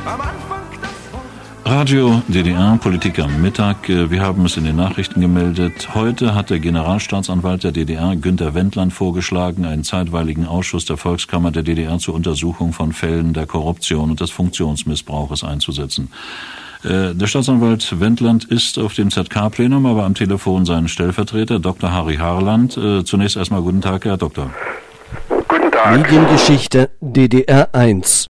Radio DDR, Politik am Mittag. Wir haben es in den Nachrichten gemeldet. Heute hat der Generalstaatsanwalt der DDR, Günter Wendland, vorgeschlagen, einen zeitweiligen Ausschuss der Volkskammer der DDR zur Untersuchung von Fällen der Korruption und des Funktionsmissbrauches einzusetzen. Der Staatsanwalt Wendland ist auf dem ZK-Plenum, aber am Telefon sein Stellvertreter, Dr. Harry Harland. Zunächst erstmal guten Tag, Herr Doktor. Guten Tag. Mediengeschichte DDR 1.